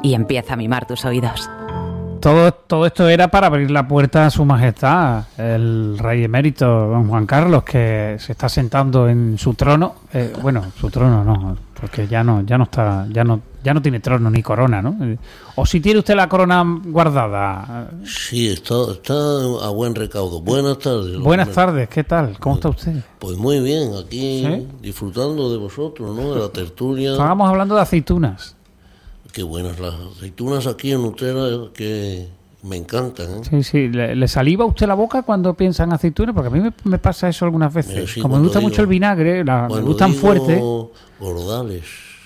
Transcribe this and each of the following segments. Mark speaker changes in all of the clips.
Speaker 1: y empieza a mimar tus oídos.
Speaker 2: Todo esto era para abrir la puerta a su majestad, el rey emérito don Juan Carlos, que se está sentando en su trono. Su trono no, porque ya no tiene trono ni corona, ¿no? ¿O si tiene usted la corona guardada?
Speaker 3: Sí, está a buen recaudo. Buenas tardes.
Speaker 2: Buenas tardes, ¿qué tal? ¿Cómo está usted?
Speaker 3: Pues muy bien, aquí
Speaker 2: ¿Sí?
Speaker 3: Disfrutando de vosotros, ¿no? De la tertulia.
Speaker 2: Estábamos hablando de aceitunas.
Speaker 3: Qué buenas las aceitunas aquí en Utrera, que me encantan, ¿eh?
Speaker 2: Sí, ¿Le saliva usted la boca cuando piensa en aceitunas? Porque a mí me pasa eso algunas veces.
Speaker 3: Sí,
Speaker 2: como me gusta mucho el vinagre, me gustan fuerte.
Speaker 3: Bordales.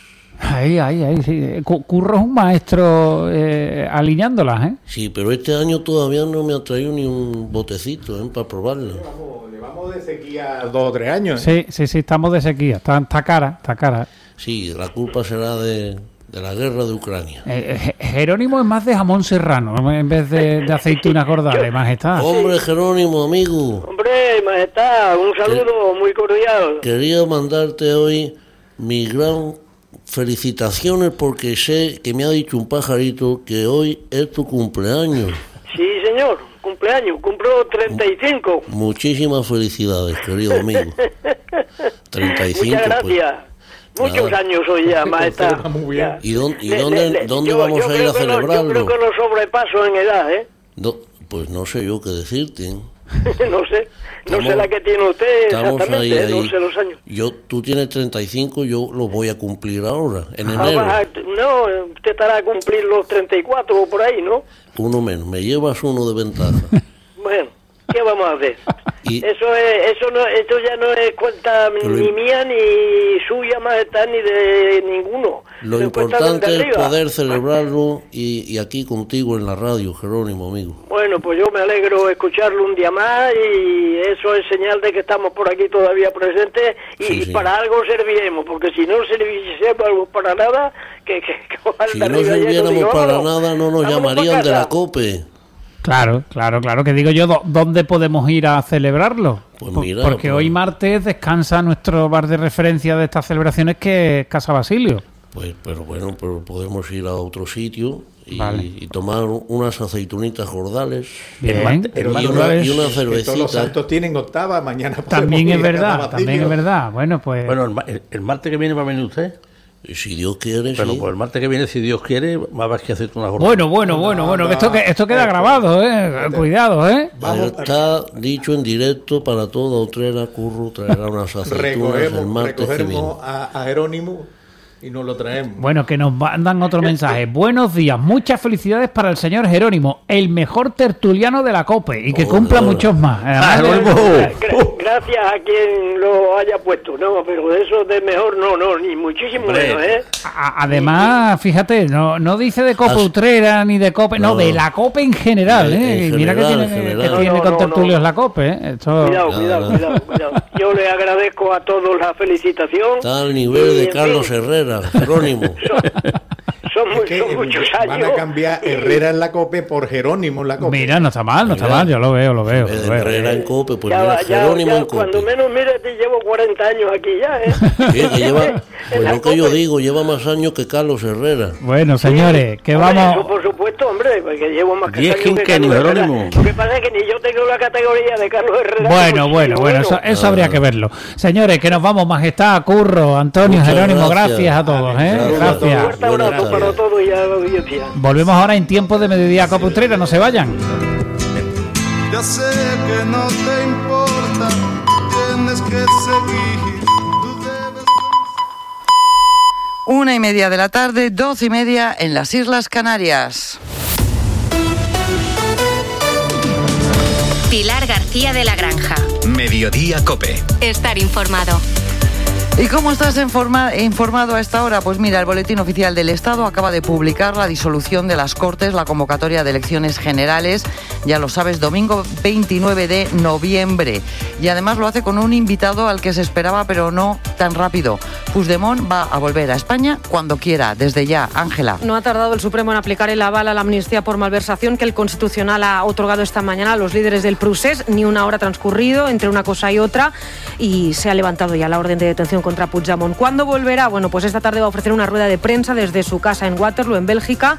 Speaker 2: Ahí, sí. Curro es un maestro alineándolas, ¿eh?
Speaker 3: Sí, pero este año todavía no me ha traído ni un botecito, para probarlo.
Speaker 4: Llevamos de sequía 2 o 3 años, ¿eh?
Speaker 2: Sí, estamos de sequía. Está cara.
Speaker 3: Sí, la culpa será de la guerra de Ucrania.
Speaker 2: Jerónimo es más de jamón serrano en vez de aceitunas gordales, majestad.
Speaker 3: Hombre, Jerónimo, amigo.
Speaker 5: Hombre, majestad, un saludo muy cordial.
Speaker 3: Quería mandarte hoy mi gran felicitaciones porque sé que me ha dicho un pajarito que hoy es tu cumpleaños.
Speaker 5: Sí, señor, cumpleaños, cumplo 35.
Speaker 3: Muchísimas felicidades, querido amigo. 35.
Speaker 5: Muchas gracias.
Speaker 3: Pues,
Speaker 5: muchos años hoy ya, majestad.
Speaker 4: Muy bien.
Speaker 3: ¿Y dónde vamos a ir a celebrarlo?
Speaker 5: Yo creo que lo sobrepaso en edad, ¿eh?
Speaker 3: Pues no sé yo qué decirte.
Speaker 5: No sé la que tiene usted exactamente,
Speaker 3: ahí.
Speaker 5: No sé los años.
Speaker 3: Tú tienes 35, yo lo voy a cumplir ahora, en enero.
Speaker 5: No, usted estará a cumplir los 34 o por ahí, ¿no?
Speaker 3: Uno menos, me llevas uno de ventaja.
Speaker 5: Bueno, ¿qué vamos a hacer? Eso ya no es cuenta ni mía, ni suya, majestad, ni de ninguno.
Speaker 3: Lo importante es poder celebrarlo y aquí contigo en la radio, Jerónimo, amigo.
Speaker 5: Bueno, pues yo me alegro escucharlo un día más y eso es señal de que estamos por aquí todavía presentes y
Speaker 3: sí.
Speaker 5: Para algo serviremos, porque si no serviésemos para nada, que
Speaker 3: si no sirviéramos para nada no nos llamarían de la COPE.
Speaker 2: Claro, que digo yo, ¿dónde podemos ir a celebrarlo?
Speaker 3: Pues mira,
Speaker 2: porque hoy martes descansa nuestro bar de referencia de estas celebraciones, que es Casa Basilio.
Speaker 3: Pero podemos ir a otro sitio y tomar unas aceitunitas gordales.
Speaker 2: Bien.
Speaker 3: Y una cervecita.
Speaker 4: Todos los santos tienen octava, mañana
Speaker 2: también es verdad. Bueno,
Speaker 6: el martes que viene va a venir usted.
Speaker 3: Si Dios quiere,
Speaker 6: Pero
Speaker 3: sí.
Speaker 6: pues el martes que viene, si Dios quiere, va a haber que hacer una jornada.
Speaker 2: Bueno, que esto queda grabado, cuidado,
Speaker 3: Está dicho en directo para toda Utrera. Curro traerá unas aceitunas el martes que viene.
Speaker 4: Recogemos a Jerónimo y nos lo traemos.
Speaker 2: Bueno, que nos mandan otro mensaje. Buenos días, muchas felicidades para el señor Jerónimo, el mejor tertuliano de la COPE, y que cumpla muchos más.
Speaker 5: Gracias a quien lo haya puesto, no, pero de eso de mejor no, ni muchísimo menos, ¿eh?
Speaker 2: Además, fíjate, no dice de COPE Utrera ni de COPE, no, de la COPE en general, ¿eh? Mira que tiene con tertulios la COPE, ¿eh?
Speaker 5: Cuidado. Yo le agradezco a todos la felicitación.
Speaker 3: Está al nivel de Carlos Herrera, Jerónimo.
Speaker 5: Son muchos años.
Speaker 4: Van a cambiar Herrera en la COPE por Jerónimo en la COPE.
Speaker 2: Mira, no está mal, yo lo veo.
Speaker 3: Herrera en COPE, pues
Speaker 5: Jerónimo
Speaker 3: en COPE.
Speaker 5: Cuando menos mire, te llevo 40 años aquí ya, ¿eh?
Speaker 3: Sí, que lleva, pues lo que yo digo, lleva más años que Carlos Herrera.
Speaker 2: Bueno, señores, que vamos...
Speaker 5: Eso por supuesto, hombre, porque llevo más que
Speaker 6: 10
Speaker 5: años que Carlos Herrera.
Speaker 6: Jerónimo.
Speaker 5: Lo que pasa es que ni yo tengo la categoría de Carlos Herrera.
Speaker 2: Bueno, eso habría que verlo. Señores, que nos vamos, majestad, Curro, Antonio,
Speaker 3: Muchas
Speaker 2: Jerónimo, gracias a todos, Gracias.
Speaker 5: Un fuerte abrazo para todos y a la audiencia.
Speaker 2: Volvemos ahora en tiempo de mediodía COPE Utrera, no se vayan.
Speaker 7: Ya sé que no te importa, tienes que seguir. Tú debes...
Speaker 8: 1:30 de la tarde, 12:30 en las Islas Canarias.
Speaker 9: Pilar García de la Granja.
Speaker 10: Mediodía COPE.
Speaker 9: Estar informado.
Speaker 8: ¿Y cómo estás informado a esta hora? Pues mira, el Boletín Oficial del Estado acaba de publicar la disolución de las Cortes, la convocatoria de elecciones generales, ya lo sabes, domingo 29 de noviembre. Y además lo hace con un invitado al que se esperaba, pero no tan rápido. Puigdemont va a volver a España cuando quiera, desde ya. Ángela.
Speaker 11: No ha tardado el Supremo en aplicar el aval a la amnistía por malversación que el Constitucional ha otorgado esta mañana a los líderes del Procés. Ni una hora transcurrido entre una cosa y otra y se ha levantado ya la orden de detención contra Puigdemont. ¿Cuándo volverá? Bueno, pues esta tarde va a ofrecer una rueda de prensa desde su casa en Waterloo, en Bélgica,